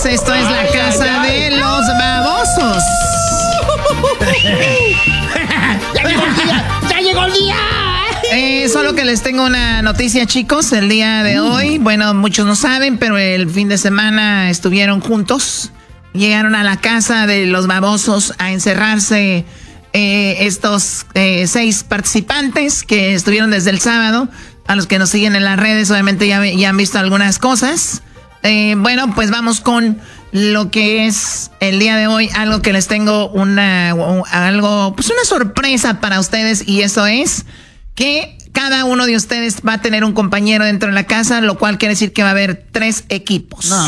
señores, esto es la casa de los babosos. ¡Ya llegó el día! Solo que les tengo una noticia, chicos, el día de hoy. Bueno, muchos no saben, pero el fin de semana estuvieron juntos. Llegaron a la casa de los babosos a encerrarse estos 6 participantes que estuvieron desde el sábado. A los que nos siguen en las redes, obviamente ya han visto algunas cosas. Bueno, pues vamos con lo que es el día de hoy. Algo que les tengo una sorpresa para ustedes. Y eso es que cada uno de ustedes va a tener un compañero dentro de la casa, lo cual quiere decir que va a haber 3 equipos. Ok.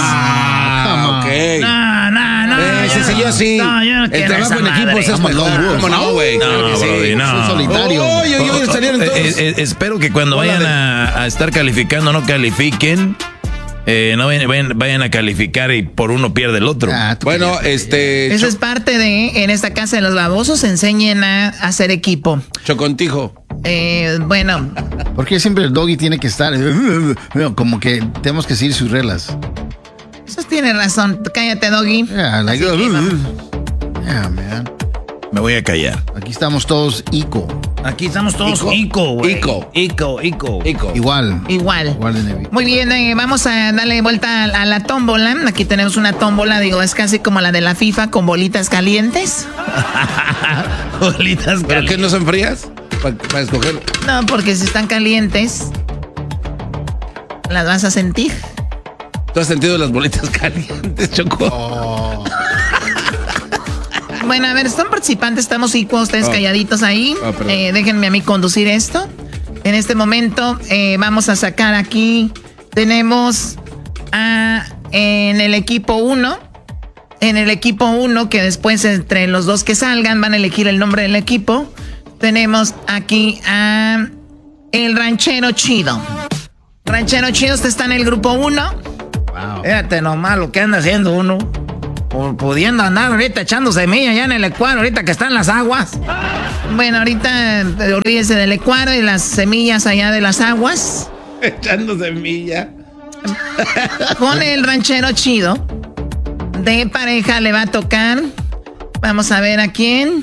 No. Ese señor sí. No, yo no quiero el trabajo esa en equipos madre. es mejor. ¿Cómo no, güey? No, Brody, no. Es solitario. Espero que cuando vayan a estar calificando no califiquen. No vayan a calificar y por uno pierde el otro. Bueno, Eso es parte de, en esta casa de los babosos, enseñen a hacer equipo. Chocontijo. Bueno. Porque siempre el doggy tiene que estar como que tenemos que seguir sus reglas. Eso tiene razón. Cállate, doggy. Yeah, like, yeah, man. Me voy a callar. Aquí estamos todos ico. Aquí estamos todos ico, güey. Ico. Igual. Igual de Nevi. Muy bien, vamos a darle vuelta a la tómbola. Aquí tenemos una tómbola, digo, es casi como la de la FIFA con bolitas calientes. Bolitas calientes. ¿Pero qué, no son frías? Para escoger. No, porque si están calientes, las vas a sentir. ¿Tú has sentido las bolitas calientes, Choco? Oh. Bueno, a ver, son participantes, estamos igual, ustedes calladitos ahí. Déjenme a mí conducir esto. En este momento vamos a sacar aquí, tenemos en el equipo 1. En el equipo 1, que después entre los dos que salgan van a elegir el nombre del equipo. Tenemos aquí a el Ranchero Chido. Ranchero Chido, usted está en el grupo 1. Wow. Fíjate nomás lo que anda haciendo uno. Pudiendo andar ahorita echando semilla allá en el Ecuador, ahorita que están las aguas. Bueno, ahorita olvídese del Ecuador y las semillas allá de las aguas. Echando semilla. Con el Ranchero Chido. De pareja le va a tocar. Vamos a ver a quién.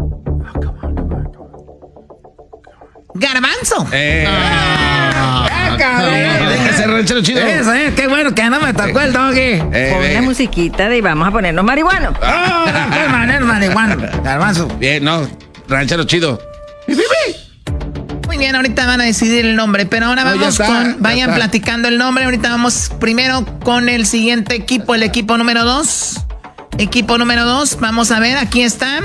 Garbanzo. Déjese, Ranchero Chido. Eso, qué bueno que no me tocó el doggy. Pon una musiquita de vamos a ponernos marihuanos. Qué manera marihuana. Garbanzo. Bien, no. Ranchero Chido. Muy bien, ahorita van a decidir el nombre, pero ahora vamos vayan platicando el nombre. Ahorita vamos primero con el siguiente equipo, el equipo número 2. Equipo número 2, vamos a ver, aquí está.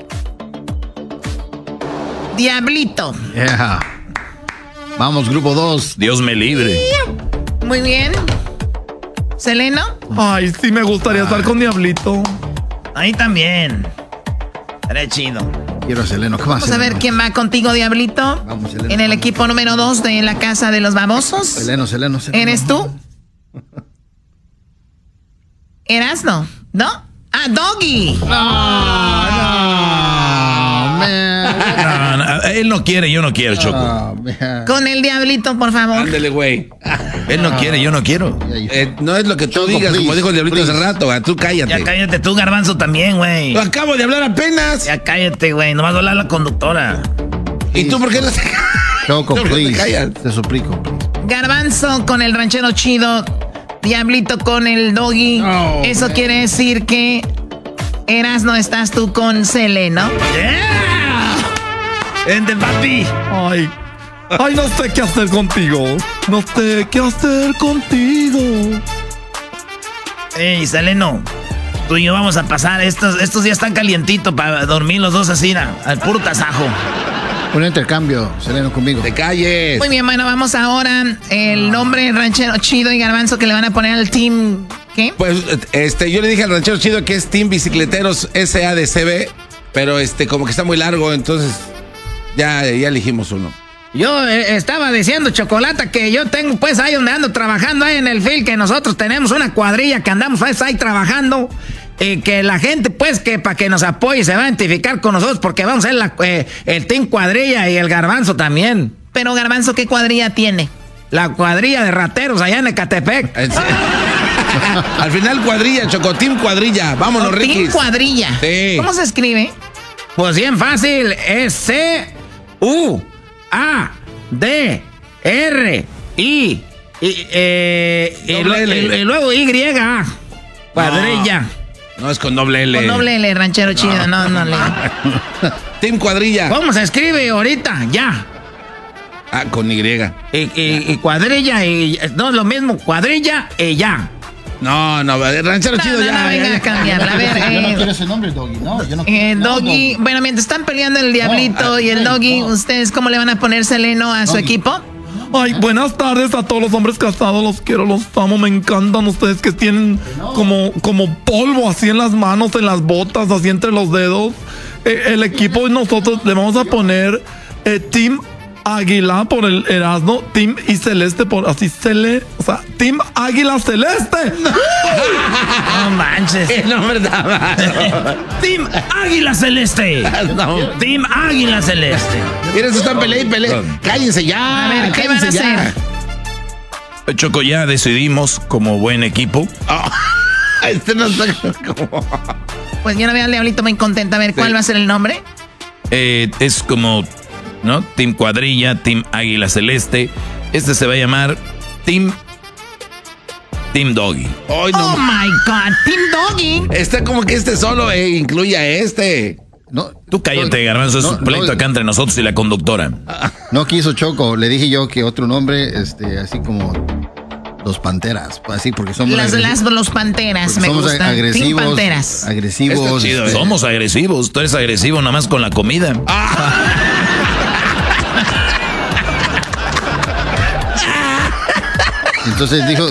Diablito. Yeah. Vamos, grupo 2. Dios me libre. Muy bien. ¿Seleno? Ay, sí me gustaría estar con Diablito. Ahí también. Estaré chido. Quiero a Seleno. ¿Qué más? Vamos a ver quién va contigo, Diablito. Vamos, Seleno. En el equipo número 2 de la casa de los babosos. Seleno. ¿Eres tú? ¿Erasno? ¿No? ¡Ah, Doggy! No, él no quiere, yo no quiero, Choco. Con el Diablito, por favor. Ándele, güey. Él no quiere, yo no quiero. No es lo que tú Choco, digas, please, como dijo el Diablito hace rato. Tú cállate. Ya cállate tú, Garbanzo, también, güey. Lo acabo de hablar apenas. Ya cállate, güey. Nomás va a hablar la conductora. ¿Y tú por qué no te Choco, no te please. callas? Te suplico. Garbanzo con el Ranchero Chido. Diablito con el Doggy. No, Eso quiere decir que Erasno estás tú con Seleno. ¡Yeah! ¡Vente, papi! Ay, no sé qué hacer contigo. No sé qué hacer contigo. Ey, Seleno. Tú y yo vamos a pasar. Estos días están calientitos para dormir los dos así, al puro tasajo. Un intercambio, Seleno, conmigo. Te calles. Muy bien, bueno, vamos ahora. El nombre Ranchero Chido y Garbanzo que le van a poner al team. ¿Qué? Pues yo le dije al Ranchero Chido que es Team Bicicleteros SADCB, pero como que está muy largo, entonces ya elegimos uno. Yo estaba diciendo, Chocolata, que yo tengo pues ahí donde ando trabajando ahí en el field, que nosotros tenemos una cuadrilla que andamos pues, ahí trabajando. Que la gente, pues, que para que nos apoye se va a identificar con nosotros porque vamos a ser el Team Cuadrilla y el Garbanzo también. Pero Garbanzo, ¿qué cuadrilla tiene? La cuadrilla de rateros allá en Ecatepec. Al final cuadrilla, Choco, Team Cuadrilla. Vámonos, Ricky. Team Cuadrilla. Sí. ¿Cómo se escribe? Pues bien fácil, es C-U-A-D-R-I y luego Y. Cuadrilla. No, es con doble L. Con doble L, ranchero chido. No, le. Team Cuadrilla. ¿Cómo se escribe ahorita? Ya. Ah, con Y. Y cuadrilla y no es lo mismo, cuadrilla y ya. No, ranchero chido ya. No, venga a cambiarla. A ver, Yo no quiero ese nombre, Doggy. No, yo no Doggy, bueno, mientras están peleando el Diablito y el Doggy, ¿ustedes cómo le van a poner Seleno a su equipo? Ay, buenas tardes a todos los hombres casados, los quiero, los amo, me encantan ustedes que tienen como polvo así en las manos, en las botas, así entre los dedos. El equipo nosotros le vamos a poner Team Águila por el Erasmo, Team y Celeste por así o sea, Team Águila Celeste. No manches. El nombre está malo. Team Águila Celeste. No. Team Águila Celeste. Miren, se están peleando. Cállense ya. A ver, ¿qué van a hacer? Choco, ya decidimos como buen equipo. Este no está como... Pues yo no veo al Diablito muy contenta. A ver, ¿cuál va a ser el nombre? Es como, ¿no? Team Cuadrilla, Team Águila Celeste. Este se va a llamar Team Doggy. Ay, no. Oh my God, Team Doggy. Está como que solo incluye a este. No, Tú cállate, Garbanzo, es un pleito acá entre nosotros y la conductora. No quiso Choco, le dije yo que otro nombre, así como los Panteras, así porque somos Los Panteras, me somos gustan. agresivos, Team Panteras. agresivos. Está chido, Somos agresivos. Tú eres agresivo nada más con la comida. Entonces dijo,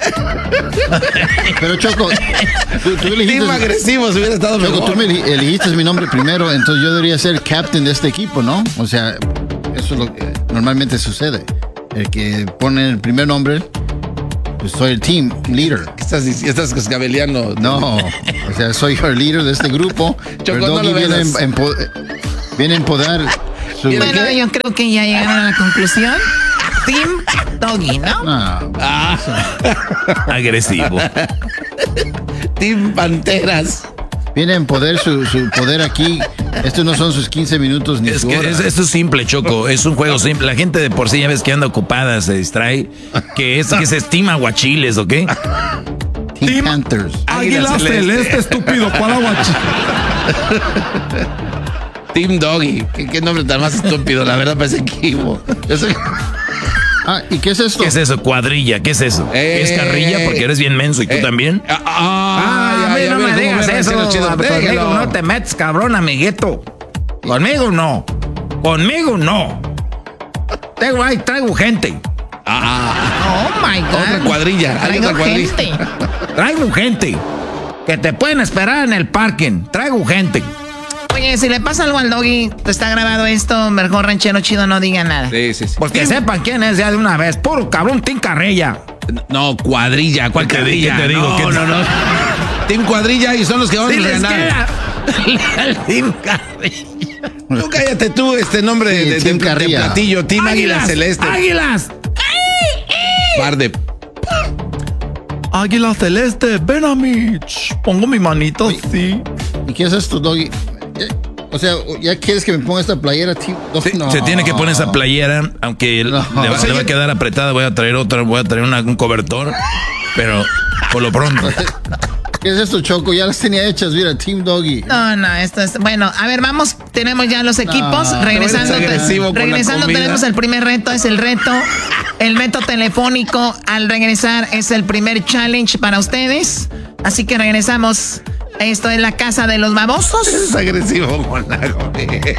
pero Choco, tú elegiste, Team agresivo, si hubiera estado Choco, mejor. tú me elegiste mi nombre primero, entonces yo debería ser captain de este equipo, ¿no? O sea, eso es lo que normalmente sucede. El que pone el primer nombre, pues soy el team leader. ¿Qué estás diciendo? Estás cascabeleando. No, o sea, soy el líder de este grupo. Choco, pero no Doggy lo viene veas. viene a empodar su... Bueno, yo creo que ya llegaron a la conclusión. Team Doggy, ¿no? No, Agresivo. Team Panteras. viene a empodar su poder aquí. Estos no son sus 15 minutos ni Es su que hora. esto es simple, Choco. Es un juego simple. La gente de por sí ya ves que anda ocupada, se distrae. Que se estima aguachiles, ¿ok? Team Panthers. Águila Celeste, estúpido, ¿cuál aguachi? Team Doggy. ¿Qué nombre tan más estúpido? La verdad parece equipo. ¿Y qué es esto? ¿Qué es eso? Cuadrilla, ¿qué es eso? ¿Es carrilla? Porque eres bien menso y tú también. A mí no me digas eso. Conmigo no te metes, cabrón, amiguito. Conmigo no. Traigo gente. Oh my God. Otra cuadrilla. Hay Traigo otra cuadrilla. gente. Traigo gente. Que te pueden esperar en el parking. Traigo gente. Oye, si le pasa algo al Doggy, está grabado esto, mejor ranchero chido no diga nada. Sí. Pues que sepan quién es ya de una vez. Puro cabrón, Team Carrilla. No, cuadrilla. ¿Cuál ¿Qué te cuadrilla? digo? No. Team Cuadrilla y son los que van a Diles ganar. que Team Carrilla. Tú cállate tú, nombre Sí, de Team Carrilla. platillo. Team Águila Celeste. ¡Águilas! Par de... Águila Celeste, ven a mí. Pongo mi manito así. ¿Y qué es esto, Doggy? O sea, ¿ya quieres que me ponga esta playera, tío? No. Se tiene que poner esa playera, aunque le va a quedar apretada. Voy a traer otra, un cobertor. Pero por lo pronto. ¿Qué es esto, Choco? Ya las tenía hechas, mira, Team Doggy. No, esto es... Bueno, a ver, vamos, tenemos ya los equipos. Regresando tenemos el primer reto, es el reto telefónico. Al regresar es el primer challenge para ustedes. Así que regresamos. Esto es la casa de los babosos. Es agresivo, monago. Vete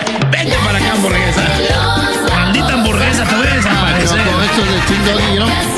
para acá, hamburguesa. Maldita hamburguesa, te voy a desaparecer. Choco, esto es de Team Doggy, ¿no?